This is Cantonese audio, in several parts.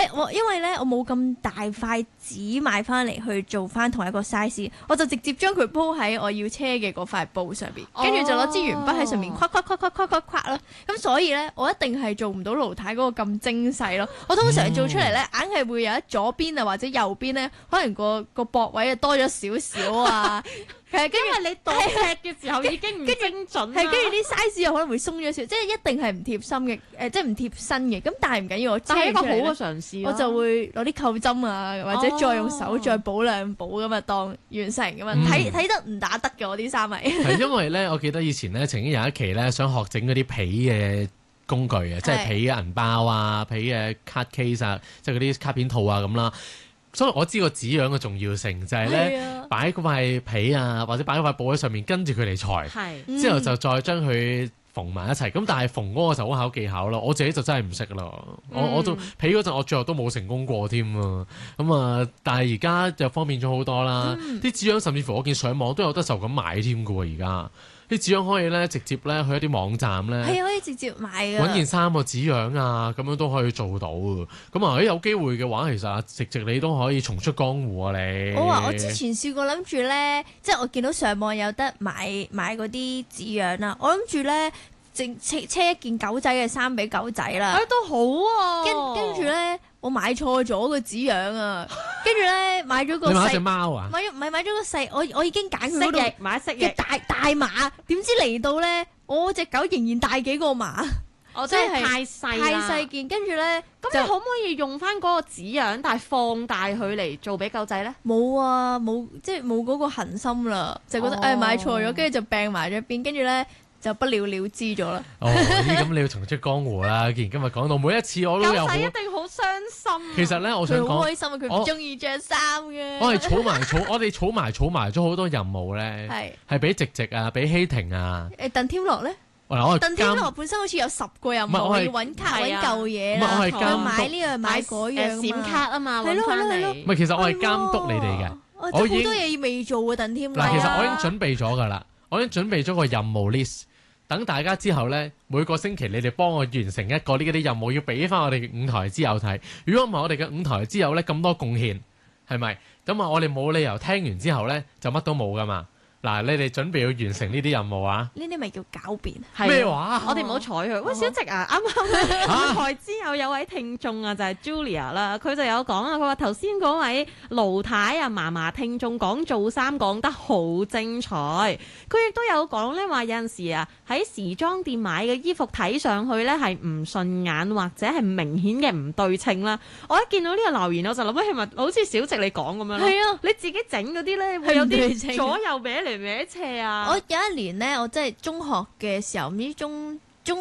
我因為咧我冇咁大塊紙買翻嚟去做翻同一個 size， 我就直接將佢鋪喺我要車嘅嗰塊布上邊，跟住就攞支鉛筆喺上面框咯。咁所以咧，我一定係做唔到盧太嗰個咁精細咯。我通常做出嚟咧，硬係會有一左邊啊或者右邊咧，可能個膊位啊多咗少少啊。係，跟住你度尺嘅時候已經唔精準啦。係，跟住啲 size 又可能會鬆咗少，即係一定係唔貼心嘅，即係唔貼身嘅。咁但係唔緊要，我車係一個好出嚟呢嘅嘗試。 我就會攞啲扣針啊，或者再用手再補兩補咁啊，當完成咁啊。睇得唔打得嘅我啲衫係。 係因為咧，我記得以前咧曾經有一期咧想學整嗰啲皮嘅工具啊，即係皮嘅銀包啊、皮嘅卡 case 啊，即係嗰啲卡片套啊咁啦。所以我知個紙樣嘅重要性就係咧擺嗰塊皮啊，或者擺嗰塊布喺上面跟住佢嚟裁，之後就再將佢縫埋一齊。咁但係縫嗰個就好考技巧咯，我自己就真係唔識啦。我做皮嗰陣我最後都冇成功過添啊。咁啊，但係而家就方便咗好多啦。啲紙樣甚至乎我見上網都有得就咁買添㗎喎，而家。啲紙樣可以咧直接咧去一啲網站咧， 係可以直接買㗎。 揾件衫個紙樣啊，咁樣都可以做到。咁啊，有機會嘅話，其實直你都可以重出江湖啊！你我之前試過諗住咧，即係我見到上網有得買嗰啲紙樣啦，我諗住咧車一件狗仔嘅衫俾狗仔啦。 都好啊。 跟住咧，我買錯咗個紙樣啊！跟住咧買咗個細， 你買隻貓啊？ 買咗個細，我已經揀佢嗰度買蜥蜴大碼，點知嚟到咧，我隻狗仍然大幾個碼， 真係太細件。跟住咧， 咁你可唔可以用翻嗰個紙樣，但係放大佢嚟做俾狗仔咧？ 冇啊，冇嗰個恒心啦，就覺得買錯咗，跟住就病埋咗一邊，跟住咧。就不了了之咗啦。 咁你要重出江湖啦！既然今日講到每一次我都有狗仔一定好傷心。 其實咧，我想講， 佢好開心啊！佢唔中意着衫嘅。 我哋儲埋咗好多任務咧，係俾直直啊，俾希婷啊。 鄧添樂咧？鄧添樂本身好似有10個任務，要揾卡揾舊嘢啦， 我係買呢樣買嗰樣閃卡啊嘛， 係咯。 唔係，其實我係監督你哋嘅。 我好多嘢未做啊，鄧添樂。 嗱，其實我已經準備咗㗎啦，我已經準備咗個任務 list。等大家之後呢，每個星期你哋幫我完成一個呢啲任務，要俾翻我哋嘅5台之友睇。如果唔係我哋嘅5台之友呢，咁多貢獻，係咪？咁啊，我哋冇理由聽完之後呢，就乜都冇噶嘛。嗱，你哋準備要完成呢啲任務啊？ 呢啲咪叫狡辯？ 咩話？ 我哋唔好睬佢。喂，小直啊，啱啱5台之後有位聽眾啊，就係 Julia 啦，佢就有講啊，佢話頭先嗰位盧太啊嫲嫲聽眾講做衫講得好精彩，佢亦都有講咧話有陣時啊喺時裝店買嘅衣服睇上去咧係唔順眼或者係明顯嘅唔對稱啦。我一見到呢個留言我就諗起係咪好似小直你講咁樣咯？係啊，你自己整嗰啲咧會有啲左右歪嚟歪斜啊！ 我有一年咧，我真係中學嘅時候，唔知中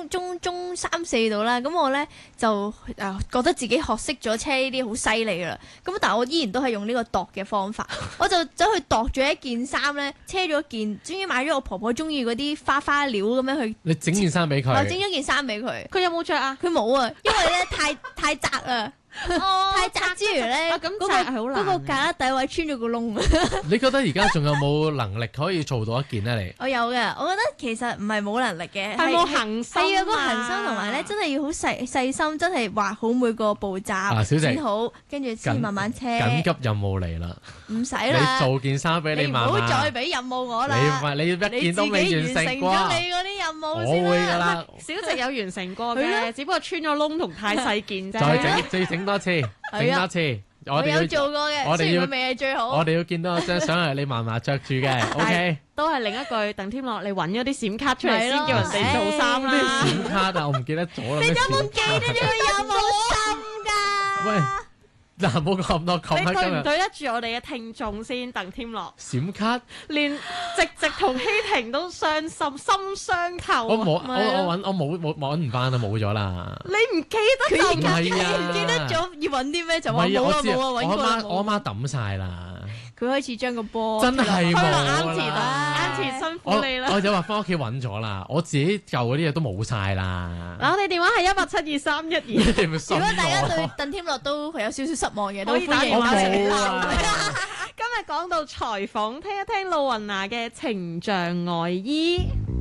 3、4度啦，咁我咧就覺得自己學識咗車呢啲好犀利啦。咁但係我依然都係用呢個度嘅方法，我就走去度咗一件衫咧，車咗件，終於買咗我婆婆中意嗰啲花料咁樣去。 你整件衫俾佢？ 我整咗件衫俾佢。 佢有冇着啊？ 佢冇啊，因為咧太窄啊。太窄之餘咧，嗰個架拉底位穿咗個窿。 你覺得而家仲有冇能力可以做到一件咧？你我有嘅，我覺得其實唔係冇能力嘅， 係冇恒心。 係啊，嗰個恒心同埋咧，真係要好細心，真係畫好每個步驟，剪好，跟住先慢慢車。 緊急任務嚟啦！ 唔使啦， 你做件衫俾你媽媽。 唔好再俾任務我啦。 你一件都未完成過。 咗你嗰啲任務我會㗎啦。 小直有完成過嘅，只不過穿咗窿同太細件啫。 再整多次，整多次。 我有做過嘅，雖然佢未係最好。 我哋要見到張相係你嫲嫲着住嘅，OK。 都係另一句，鄧添樂，你揾咗啲閃卡出嚟先叫人哋做衫啦。 閃卡啊，我唔記得咗啦。 你有冇記得咗有冇心㗎？ 喂，嗱，唔好講咁多， 你對唔對得住我哋嘅聽眾先？鄧添樂閃卡， 連直同希婷都傷心，心傷透。 我冇揾唔翻啦，冇咗啦。 你唔記得就唔係啊？ 唔記得咗要揾啲咩就話冇啊冇啊，揾過啦。 我阿媽抌晒啦。 佢開始將個波真係冇啦。 啱前辛苦你啦。 我就話翻屋企揾咗啦，我自己舊嗰啲嘢都冇晒啦。 嗱，我哋電話係1872312。 如果大家對鄧添樂都有少少失望嘅，都歡迎打電話嚟鬧。 今日講到裁縫，聽一聽露雲娜嘅情像外衣。